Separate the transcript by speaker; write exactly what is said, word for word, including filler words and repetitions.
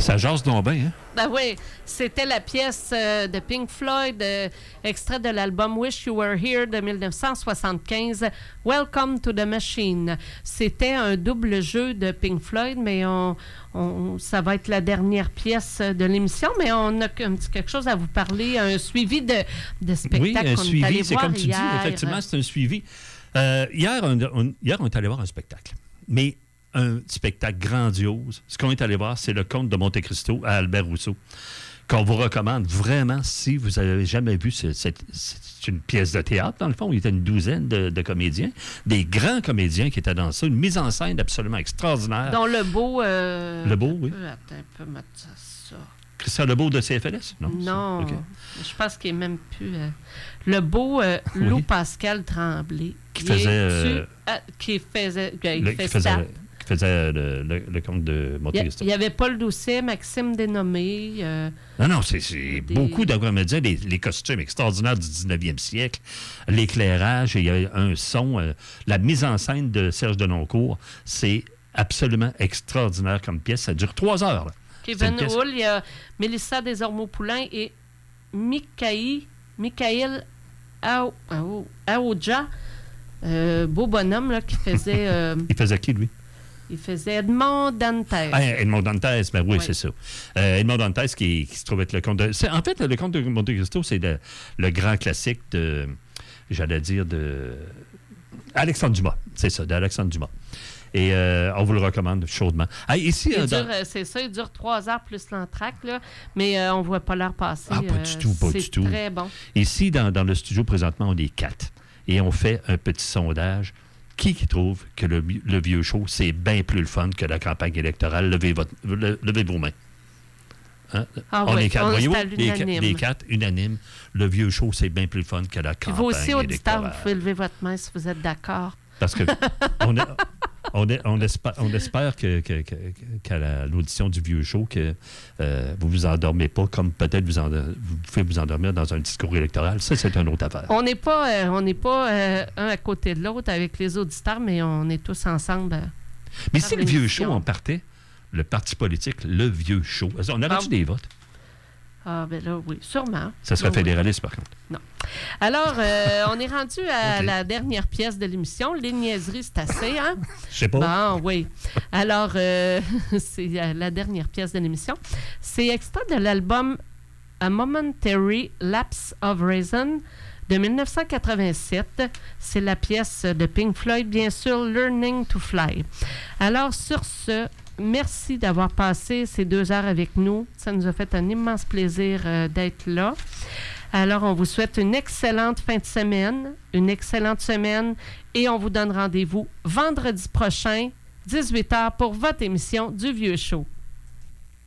Speaker 1: Ça jase donc bien, hein?
Speaker 2: Ben oui, c'était la pièce euh, de Pink Floyd, euh, extrait de l'album Wish You Were Here de dix-neuf cent soixante-quinze, Welcome to the Machine. C'était un double jeu de Pink Floyd, mais on, on, ça va être la dernière pièce de l'émission, mais on a un petit quelque chose à vous parler, un suivi de, de spectacle.
Speaker 1: Oui, un
Speaker 2: qu'on
Speaker 1: suivi,
Speaker 2: est allé
Speaker 1: c'est
Speaker 2: voir
Speaker 1: comme tu
Speaker 2: hier.
Speaker 1: dis, effectivement, c'est un suivi. Euh, hier, on, on, hier, on est allé voir un spectacle, mais un spectacle grandiose. Ce qu'on est allé voir, c'est le Comte de Monte Cristo à Albert Rousseau, qu'on vous recommande vraiment si vous n'avez jamais vu. C'est, c'est, c'est une pièce de théâtre, dans le fond. Il y était une douzaine de, de comédiens, des grands comédiens qui étaient dans ça. Une mise en scène absolument extraordinaire.
Speaker 2: Dont Lebeau... Euh,
Speaker 1: Lebeau, oui.
Speaker 2: Attends un peu, mettre ça.
Speaker 1: Christian Lebeau de C F L S? Non.
Speaker 2: Non.
Speaker 1: Okay.
Speaker 2: Je pense qu'il n'est même plus... Euh, Lebeau, euh, oui. Lou Pascal Tremblay.
Speaker 1: Qui faisait... Euh,
Speaker 2: ah, qui faisait... Il
Speaker 1: le,
Speaker 2: fait
Speaker 1: qui faisait
Speaker 2: ça.
Speaker 1: qui faisait le, le, le Comte de Monte Cristo.
Speaker 2: Il y avait Paul Doucet, Maxime Desnommés. Euh,
Speaker 1: non, non, c'est, c'est des... beaucoup de comédiens, les, les costumes extraordinaires du dix-neuvième siècle, l'éclairage, il y a un son, euh, la mise en scène de Serge Denoncourt, c'est absolument extraordinaire comme pièce. Ça dure trois heures. Là.
Speaker 2: Kevin Hull, il y a Mélissa Desormeaux-Poulain et Mikaï, Michael Ao, Ao, Aoudja, euh, beau bonhomme là, qui faisait... Euh,
Speaker 1: il faisait qui, lui?
Speaker 2: Il faisait Edmond Dantès.
Speaker 1: Ah, Edmond Dantès, ben oui,
Speaker 2: oui.
Speaker 1: c'est ça. Euh, Edmond Dantès qui, qui se trouve être le comte de... C'est, en fait, le comte de Monte Cristo, c'est le, le grand classique de... J'allais dire de... Alexandre Dumas. C'est ça, d'Alexandre Dumas. Et euh, on vous le recommande chaudement. Ah, ici,
Speaker 2: euh,
Speaker 1: dans...
Speaker 2: dure, c'est ça, il dure trois heures plus l'entracte, là, mais euh, on ne voit pas l'heure passer.
Speaker 1: Ah, pas du tout, pas
Speaker 2: c'est
Speaker 1: du tout.
Speaker 2: C'est très bon.
Speaker 1: Ici, dans, dans le studio, présentement, on est quatre. Et on fait un petit sondage. Qui qui trouve que le, le vieux show, c'est bien plus le fun que la campagne électorale? Levez, votre, le, levez vos mains. Hein?
Speaker 2: Ah
Speaker 1: on
Speaker 2: oui,
Speaker 1: est quatre.
Speaker 2: on
Speaker 1: Voyez-vous,
Speaker 2: est
Speaker 1: les, les quatre, unanimes. Le vieux show, c'est bien plus le fun que la campagne
Speaker 2: Puis vous aussi, auditeurs,
Speaker 1: électorale.
Speaker 2: vous pouvez lever votre main si vous êtes d'accord.
Speaker 1: Parce que on, a, on, a, on, espère, on espère que, que, que, qu'à la, l'audition du vieux show, que euh, vous ne vous endormez pas comme peut-être vous, en, vous pouvez vous endormir dans un discours électoral. Ça, c'est une autre affaire.
Speaker 2: On n'est pas, euh, on n'est pas euh, un à côté de l'autre avec les auditeurs, mais on est tous ensemble. Euh,
Speaker 1: mais si le vieux show, on partait, le parti politique, le vieux show, on aurait-tu ah, des votes?
Speaker 2: Ah, ben là, oui, sûrement.
Speaker 1: Ça serait
Speaker 2: non,
Speaker 1: fédéraliste, par contre.
Speaker 2: Non. Alors, euh, on est rendu à
Speaker 1: okay.
Speaker 2: la dernière pièce de l'émission. Les niaiseries, c'est assez, hein?
Speaker 1: Je sais pas.
Speaker 2: Bon, oui. Alors, euh, c'est la dernière pièce de l'émission. C'est extrait de l'album A Momentary Lapse of Reason de dix-neuf cent quatre-vingt-sept. C'est la pièce de Pink Floyd, bien sûr, Learning to Fly. Alors, sur ce... Merci d'avoir passé ces deux heures avec nous. Ça nous a fait un immense plaisir euh, d'être là. Alors, on vous souhaite une excellente fin de semaine, une excellente semaine, et on vous donne rendez-vous vendredi prochain, dix-huit heures, pour votre émission du Vieux Show.